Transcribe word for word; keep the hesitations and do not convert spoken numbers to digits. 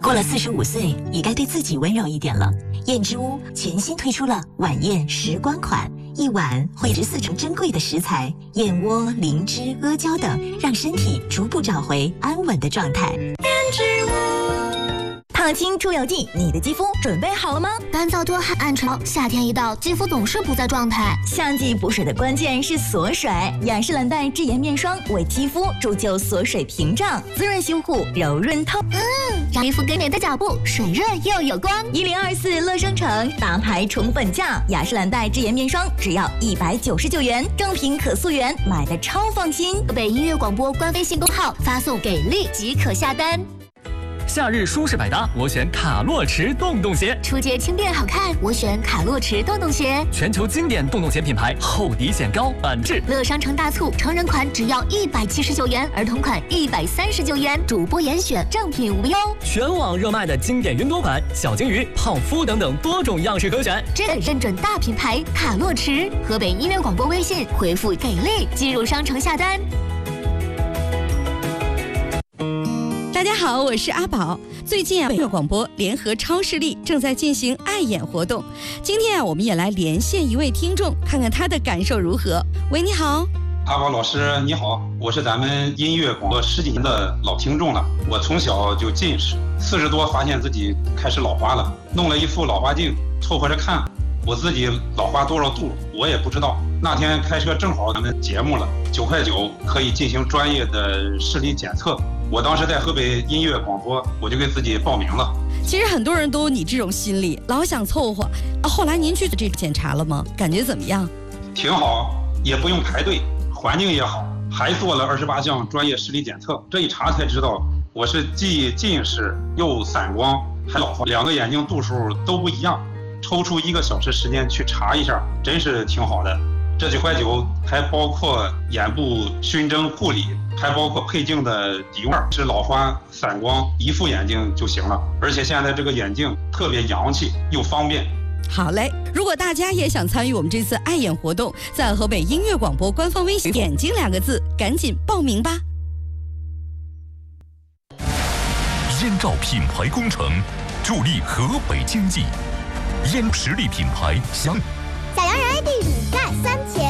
过了四十五岁，也该对自己温柔一点了。燕之屋全新推出了晚宴时光款，一碗会值四成珍贵的食材，燕窝、灵芝、阿胶等，让身体逐步找回安稳的状态。燕之屋。 烫青出油剂，你的肌肤准备好了吗？ 干燥多汗暗沉，夏天一到，肌肤总是不在状态。 夏季补水的关键是锁水，雅诗兰黛智妍面霜为肌肤铸就锁水屏障，滋润修护，柔润透。 嗯，让皮肤跟你的脚步水润又有光。 一零二四乐商城大牌宠本价，雅诗兰黛智妍面霜只要一百九十九元，正品可溯源，买的超放心。 河北音乐广播官微信公号发送给力即可下单。 夏日舒适百搭，我选卡洛驰洞洞鞋。 出街轻便好看，我选卡洛驰洞洞鞋。 全球经典洞洞鞋品牌，厚底显高，板质。 乐商城大促，成人款只要一百七十九元，儿童款一百三十九元，主播严选，正品无忧。 全网热卖的经典云朵款、小金鱼、胖夫等等多种样式可选。 真的认准大品牌卡洛驰。河北音乐广播微信回复给力，进入商城下单。 大家好，我是阿宝。最近啊，北乐广播联合超视力正在进行爱眼活动。今天啊，我们也来连线一位听众，看看他的感受如何。喂，你好。 阿宝老师你好，我是咱们音乐广播十几年的老听众了。我从小就近视，四十多发现自己开始老花了，弄了一副老花镜凑合着看。我自己老花多少度我也不知道。那天开车正好咱们节目了，九块九可以进行专业的视力检测。我当时在河北音乐广播，我就给自己报名了。 其实很多人都有你这种心理，老想凑合。啊，后来您去这检查了吗？感觉怎么样？ 挺好，也不用排队，环境也好，还做了二十八项专业视力检测。这一查才知道，我是既近视又散光，还老花，两个眼睛度数都不一样。抽出一个小时时间去查一下，真是挺好的。这九块九还包括眼部熏蒸护理，还包括配镜的底腕，是老花散光一副眼镜就行了。而且现在这个眼镜特别洋气又方便。 好嘞，如果大家也想参与我们这次爱眼活动，在河北音乐广播官方微信眼睛两个字赶紧报名吧。 燕赵品牌工程助力河北经济，燕实力品牌香。 小洋人 I D 你盖三千，